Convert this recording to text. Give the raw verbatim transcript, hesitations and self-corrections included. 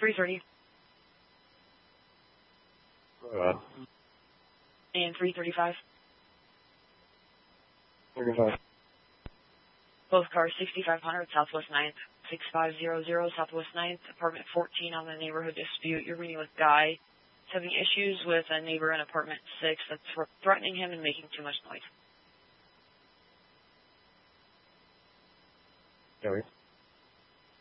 three thirty. Uh, And three thirty-five. thirty-five. Both cars sixty-five hundred Southwest ninth, six five zero zero Southwest ninth, apartment fourteen on the neighborhood dispute. You're meeting with Guy. He's having issues with a neighbor in apartment six that's threatening him and making too much noise. Joey.